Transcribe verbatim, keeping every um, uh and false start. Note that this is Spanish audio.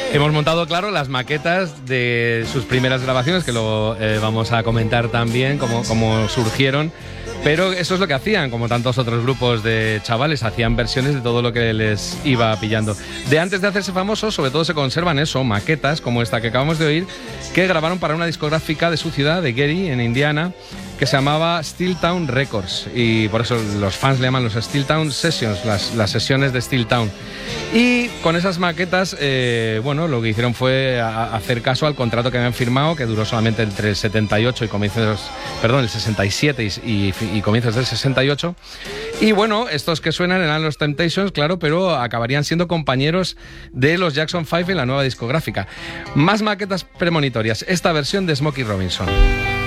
Hemos montado, claro, las maquetas de sus primeras grabaciones, que luego eh, vamos a comentar también cómo, cómo surgieron. Pero eso es lo que hacían, como tantos otros grupos de chavales, hacían versiones de todo lo que les iba pillando. De antes de hacerse famosos, sobre todo se conservan eso, maquetas como esta que acabamos de oír, que grabaron para una discográfica de su ciudad, de Gary, en Indiana, que se llamaba Steeltown Records, y por eso los fans le llaman los Steeltown Sessions, las, las sesiones de Steeltown. Y con esas maquetas, eh, bueno, lo que hicieron fue a, hacer caso al contrato que habían firmado, que duró solamente entre el setenta y ocho y comienzos, perdón, el sesenta y siete y, y, y comienzos del sesenta y ocho. Y bueno, estos que suenan eran los Temptations, claro, pero acabarían siendo compañeros de los Jackson Five en la nueva discográfica. Más maquetas premonitorias, esta versión de Smokey Robinson.